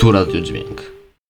Tu Radio Dźwięk.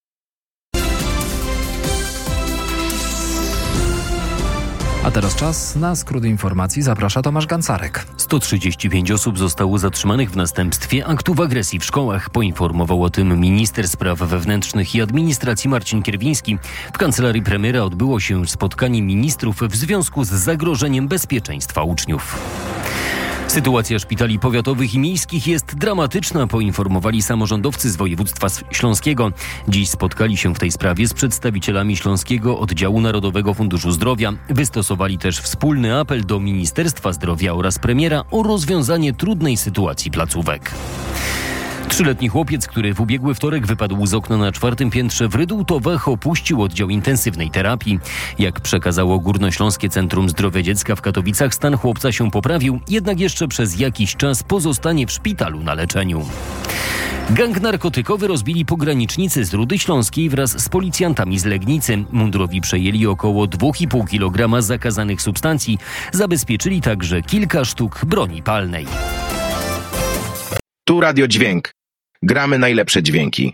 A teraz czas na skrót informacji. Zaprasza Tomasz Gancarek. 135 osób zostało zatrzymanych w następstwie aktów agresji w szkołach. Poinformował o tym minister spraw wewnętrznych i administracji Marcin Kierwiński. W kancelarii premiera odbyło się spotkanie ministrów w związku z zagrożeniem bezpieczeństwa uczniów. Sytuacja szpitali powiatowych i miejskich jest dramatyczna, poinformowali samorządowcy z województwa śląskiego. Dziś spotkali się w tej sprawie z przedstawicielami Śląskiego Oddziału Narodowego Funduszu Zdrowia. Wystosowali też wspólny apel do Ministerstwa Zdrowia oraz premiera o rozwiązanie trudnej sytuacji placówek. 3-letni chłopiec, który w ubiegły wtorek wypadł z okna na 4. piętrze w Rydułtowach, opuścił oddział intensywnej terapii. Jak przekazało Górnośląskie Centrum Zdrowia Dziecka w Katowicach, stan chłopca się poprawił, jednak jeszcze przez jakiś czas pozostanie w szpitalu na leczeniu. Gang narkotykowy rozbili pogranicznicy z Rudy Śląskiej wraz z policjantami z Legnicy. Mundurowi przejęli około 2,5 kg zakazanych substancji. Zabezpieczyli także kilka sztuk broni palnej. Tu Radio Dźwięk. Gramy najlepsze dźwięki.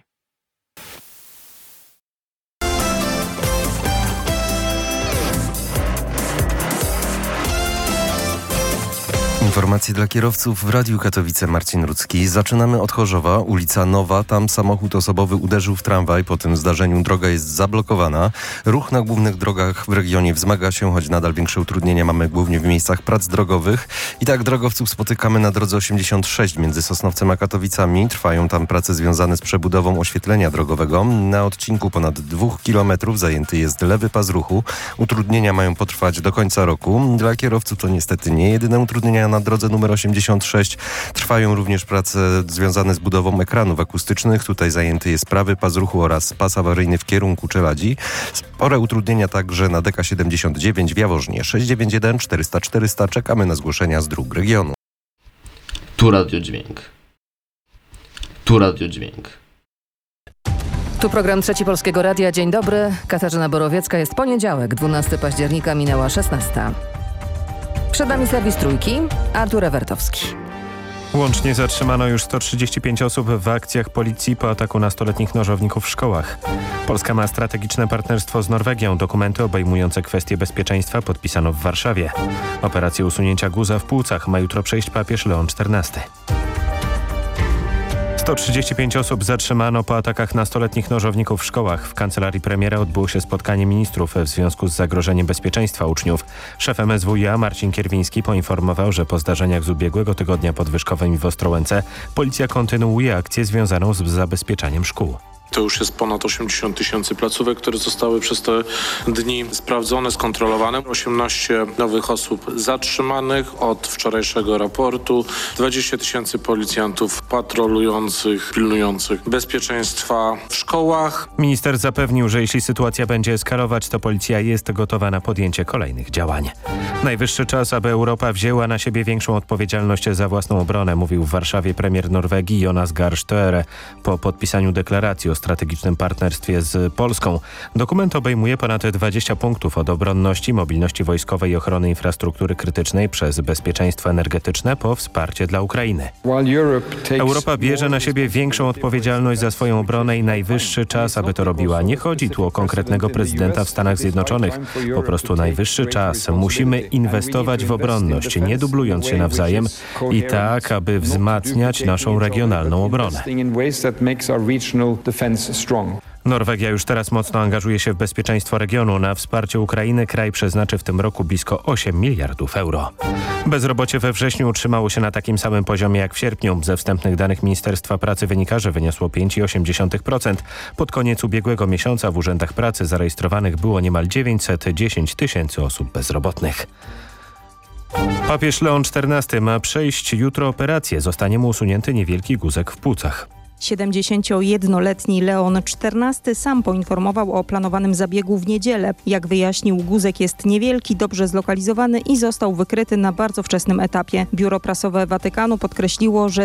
Informacje dla kierowców w Radiu Katowice. Marcin Rudzki. Zaczynamy od Chorzowa, ulica Nowa. Tam samochód osobowy uderzył w tramwaj. Po tym zdarzeniu droga jest zablokowana. Ruch na głównych drogach w regionie wzmaga się, choć nadal większe utrudnienia mamy głównie w miejscach prac drogowych. I tak drogowców spotykamy na drodze 86 między Sosnowcem a Katowicami. Trwają tam prace związane z przebudową oświetlenia drogowego. Na odcinku ponad 2 kilometrów zajęty jest lewy pas ruchu. Utrudnienia mają potrwać do końca roku. Dla kierowców to niestety nie jedyne utrudnienia na drodze numer 86. Trwają również prace związane z budową ekranów akustycznych. Tutaj zajęty jest prawy pas ruchu oraz pas awaryjny w kierunku Czeladzi. Spore utrudnienia także na DK79 w Jaworznie. 691 400 400. Czekamy na zgłoszenia z dróg regionu. Tu Radio Dźwięk. Tu Radio Dźwięk. Tu program Trzeci Polskiego Radia. Dzień dobry. Katarzyna Borowiecka. Jest poniedziałek, 12 października, minęła 16. Przed nami serwis Trójki, Artur Ewertowski. Łącznie zatrzymano już 135 osób w akcjach policji po ataku nastoletnich nożowników w szkołach. Polska ma strategiczne partnerstwo z Norwegią. Dokumenty obejmujące kwestie bezpieczeństwa podpisano w Warszawie. Operację usunięcia guza w płucach ma jutro przejść papież Leon XIV. 135 osób zatrzymano po atakach nastoletnich nożowników w szkołach. W kancelarii premiera odbyło się spotkanie ministrów w związku z zagrożeniem bezpieczeństwa uczniów. Szef MSWiA Marcin Kierwiński poinformował, że po zdarzeniach z ubiegłego tygodnia pod Wyszkowem i w Ostrołęce policja kontynuuje akcję związaną z zabezpieczaniem szkół. To już jest ponad 80 000 placówek, które zostały przez te dni sprawdzone, skontrolowane. 18 nowych osób zatrzymanych od wczorajszego raportu. 20 000 policjantów patrolujących, pilnujących bezpieczeństwa w szkołach. Minister zapewnił, że jeśli sytuacja będzie eskalować, to policja jest gotowa na podjęcie kolejnych działań. Najwyższy czas, aby Europa wzięła na siebie większą odpowiedzialność za własną obronę, mówił w Warszawie premier Norwegii Jonas Gahr Støre po podpisaniu deklaracji o strategicznym partnerstwie z Polską. Dokument obejmuje ponad 20 punktów od obronności, mobilności wojskowej i ochrony infrastruktury krytycznej przez bezpieczeństwo energetyczne po wsparcie dla Ukrainy. Europa bierze na siebie większą odpowiedzialność za swoją obronę i najwyższy czas, aby to robiła. Nie chodzi tu o konkretnego prezydenta w Stanach Zjednoczonych. Po prostu najwyższy czas. Musimy inwestować w obronność, nie dublując się nawzajem i tak, aby wzmacniać naszą regionalną obronę. Norwegia już teraz mocno angażuje się w bezpieczeństwo regionu. Na wsparcie Ukrainy kraj przeznaczy w tym roku blisko 8 miliardów euro. Bezrobocie we wrześniu utrzymało się na takim samym poziomie jak w sierpniu. Ze wstępnych danych Ministerstwa Pracy wynika, że wyniosło 5,8%. Pod koniec ubiegłego miesiąca w urzędach pracy zarejestrowanych było niemal 910 000 osób bezrobotnych. Papież Leon XIV ma przejść jutro operację. Zostanie mu usunięty niewielki guzek w płucach. 71-letni Leon XIV sam poinformował o planowanym zabiegu w niedzielę. Jak wyjaśnił, guzek jest niewielki, dobrze zlokalizowany i został wykryty na bardzo wczesnym etapie. Biuro prasowe Watykanu podkreśliło, że